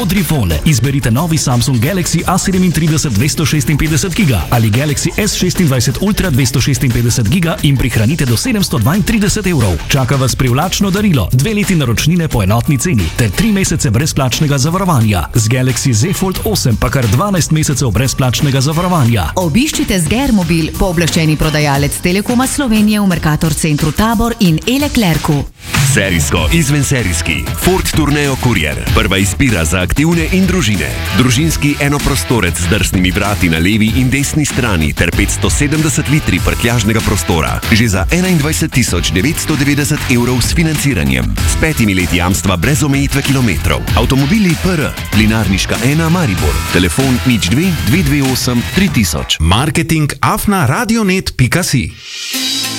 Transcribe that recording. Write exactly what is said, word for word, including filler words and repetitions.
modri fon. Izberite novi Samsung Galaxy A sedemintrideset dvesto šestinpetdeset giga ali Galaxy S šestindvajset Ultra dvesto šestinpetdeset giga in prihranite do sedemsto dvaintrideset evrov. Čaka vas privlačno darilo, dve leti naročnine po enotni ceni ter tri mesece brezplačnega zavarovanja. Z Galaxy Z Fold osem pa kar dvanajst mesecev brezplačnega zavarovanja. Obiščite Zgermobil, pooblaščeni prodajalec Telekoma Slovenije v Mercator centru Tabor in E-Leclercu. Serijsko, izvenserijski Ford Tourneo Courier. Prva izbira za aktivne in družine. Družinski enoprostorec z drsnimi vrati na levi in desni strani ter petsto sedemdeset litri prtljažnega prostora. Že za enaindvajset tisoč devetsto devetdeset evrov s financiranjem. S petimi leti jamstva brez omejitve kilometrov. Avtomobili P R, Plinarniška ena Maribor. Telefon nič dve dve dve osem tri tisoč. Marketing afna radionet pika si